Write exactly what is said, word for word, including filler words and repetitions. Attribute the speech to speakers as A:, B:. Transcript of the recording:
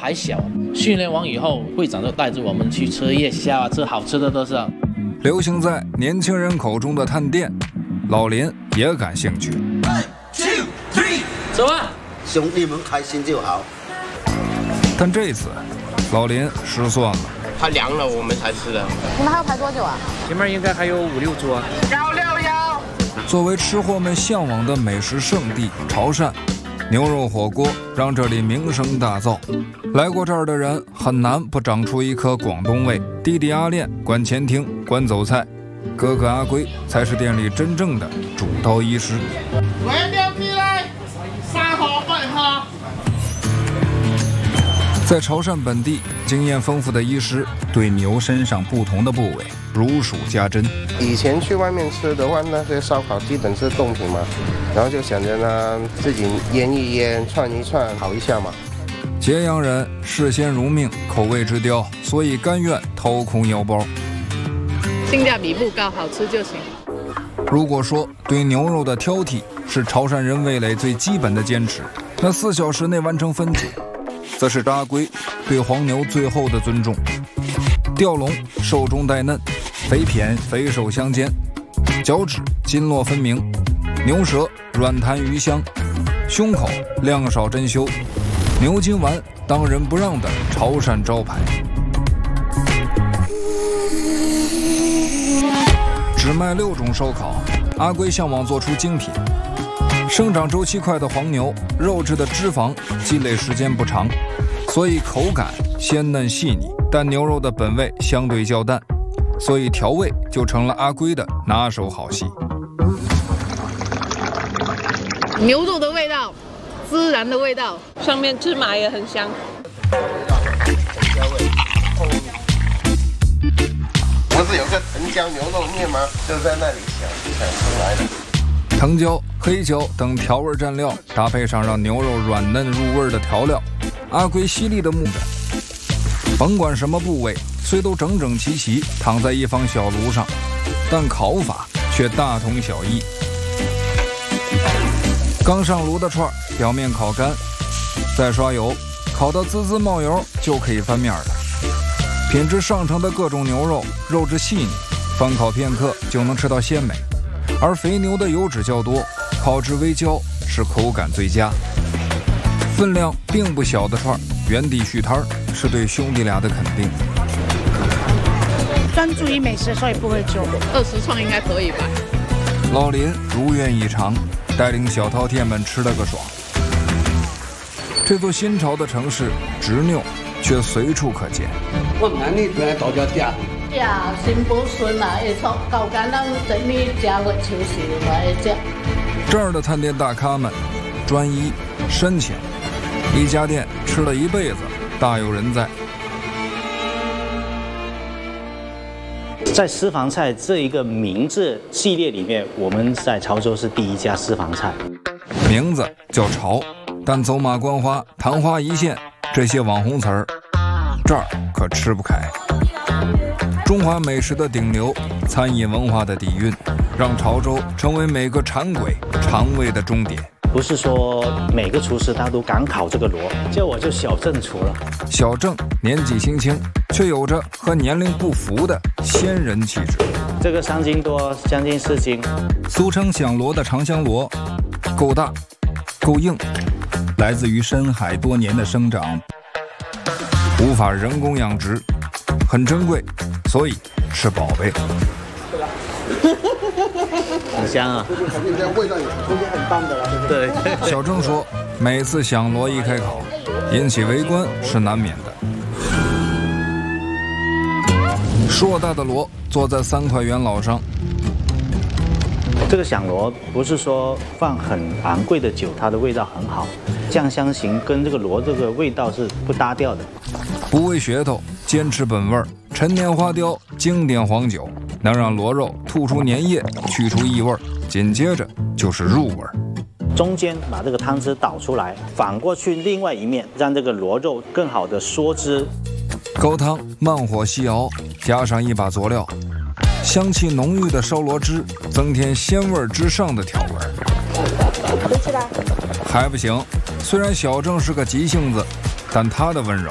A: 还小，训练完以后，会长就带着我们去吃夜宵啊，吃好吃的都是。
B: 流行在年轻人口中的探店，老林也感兴趣。
A: 走啊！
C: 兄弟们开心就好。
B: 但这次，老林失算了。
D: 它凉了，我们才吃的。
E: 你们还要排多久啊？
F: 前面应该还有五六桌。
D: 幺六幺。
B: 作为吃货们向往的美食圣地潮汕，牛肉火锅让这里名声大噪。来过这儿的人很难不长出一颗广东胃。弟弟阿练管前厅管走菜，哥哥阿龟才是店里真正的主刀医师。在潮汕本地，经验丰富的医师对牛身上不同的部位如数家珍。
D: 以前去外面吃的话，那些烧烤基本是冻品嘛，然后就想着呢自己腌一腌、串一串，烤一下嘛。
B: 揭阳人视鲜如命，口味之刁，所以甘愿掏空腰包。
E: 性价比不高，好吃就行。
B: 如果说对牛肉的挑剔是潮汕人味蕾最基本的坚持，那四小时内完成分解，则是阿龟对黄牛最后的尊重。吊龙瘦中带嫩，肥谝肥瘦相间，脚趾筋络分明，牛舌软弹鱼香，胸口量少珍馐，牛筋丸当仁不让的潮汕招牌。只卖六种烧烤，阿龟向往做出精品。生长周期快的黄牛，肉质的脂肪积累时间不长，所以口感鲜嫩细腻，但牛肉的本味相对较淡，所以调味就成了阿龟的拿手好戏。
E: 牛肉的味道，孜然的味道，上面芝麻也很香。
D: 不是有个藤椒牛肉面吗？就在那里想想出来的。
B: 藤椒、黑椒等调味蘸料，搭配上让牛肉软嫩入味的调料，阿龟犀利的木着，甭管什么部位，虽都整整齐齐躺在一方小炉上，但烤法却大同小异。刚上炉的串表面烤干，再刷油，烤到滋滋冒油就可以翻面了。品质上乘的各种牛肉，肉质细腻，翻烤片刻就能吃到鲜美。而肥牛的油脂较多，烤至微焦是口感最佳。分量并不小的串，原地续摊是对兄弟俩的肯定。
G: 专注于美食，所以不会做。
E: 二十串应该可以吧？
B: 老林如愿以偿，带领小饕餮们吃了个爽。这座新潮的城市，执拗却随处可见。
C: 我唔难你来大家店。
G: 食新宝笋嘛，会从高干咱整理食个超市嘛会食。
B: 这儿的探店大咖们，专一深情，一家店吃了一辈子，大有人在。
H: 在私房菜这一个名字系列里面，我们在潮州是第一家私房菜，
B: 名字叫潮，但走马观花、昙花一现这些网红词儿，这儿可吃不开。中华美食的顶流，餐饮文化的底蕴，让潮州成为每个馋鬼肠胃的终点。
H: 不是说每个厨师他都敢烤这个螺，这我就小正厨了。
B: 小郑年纪轻轻，却有着和年龄不符的仙人气质。
H: 这个三斤多，将近四斤。
B: 俗称响螺的长香螺，够大，够硬，来自于深海多年的生长，无法人工养殖，很珍贵，所以是宝贝。
H: 很香啊！
C: 应该味道也中间很淡的了。
H: 对，
B: 小郑说，每次响螺一开烤，引起围观是难免的。硕大的螺坐在三块元老上。
H: 这个响螺不是说放很昂贵的酒，它的味道很好，酱香型跟这个螺这个味道是不搭调的。
B: 不喂噱头，坚持本味儿，陈年花雕经典黄酒，能让螺肉吐出粘液，去除异味，紧接着就是入味。
H: 中间把这个汤汁倒出来，反过去另外一面，让这个螺肉更好的缩汁。
B: 高汤慢火细熬，加上一把佐料，香气浓郁的烧螺汁，增添鲜味之上的调味。
G: 好吃吧？
B: 还不行，虽然小郑是个急性子，但他的温柔